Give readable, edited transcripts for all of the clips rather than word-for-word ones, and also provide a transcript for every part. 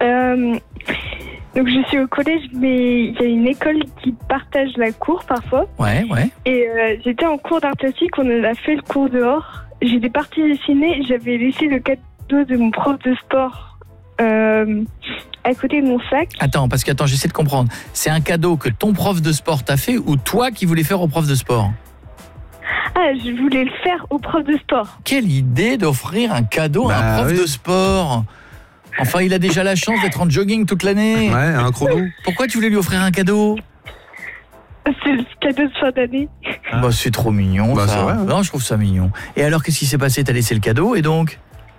Donc je suis au collège, mais il y a une école qui partage la cour parfois. Ouais. Et j'étais en cours d'art plastique, on a fait le cours dehors. J'étais partie dessiner, j'avais laissé le cadeau de mon prof de sport à côté de mon sac. Attends, j'essaie de comprendre. C'est un cadeau que ton prof de sport t'a fait ou toi qui voulais faire au prof de sport ? Ah, je voulais le faire au prof de sport. Quelle idée d'offrir un cadeau à un prof de sport. Enfin, il a déjà la chance d'être en jogging toute l'année. Ouais, un chrono. Pourquoi tu voulais lui offrir un cadeau ? C'est le cadeau de fin d'année. Bah, c'est trop mignon, ça. C'est vrai, hein. Non, je trouve ça mignon. Et alors, qu'est-ce qui s'est passé ? T'as laissé le cadeau et donc ?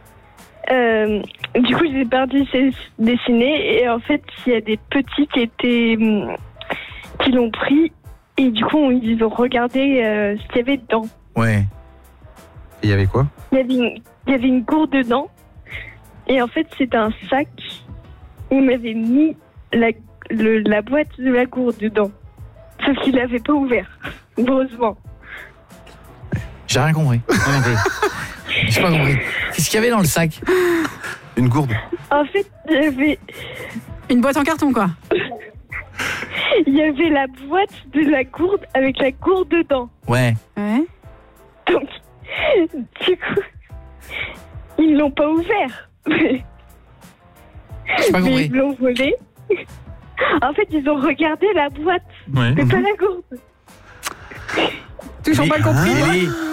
Du coup, j'ai perdu dessiner et en fait, il y a des petits qui l'ont pris et du coup, ils ont regardé ce qu'il y avait dedans. Ouais. Et il y avait quoi ? Il y avait une gourde dedans et en fait, c'était un sac où on avait mis la boîte de la gourde dedans. Sauf qu'il l'avait pas ouvert, heureusement. J'ai rien compris. J'ai pas compris. Qu'est-ce qu'il y avait dans le sac ? Une gourde. En fait, il y avait une boîte en carton, quoi. Il y avait la boîte de la gourde avec la gourde dedans. Ouais. Donc, du coup, ils l'ont pas ouvert. J'ai pas compris. Mais ils l'ont volé. En fait, ils ont regardé la boîte, mais pas la gourde. Toujours pas compris.